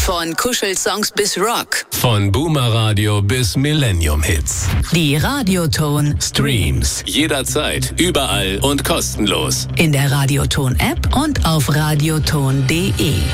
Von Kuschelsongs bis Rock. Von Boomer Radio bis Millennium Hits. Die Radioton Streams. Jederzeit, überall und kostenlos. in der Radioton App und auf radioton.de.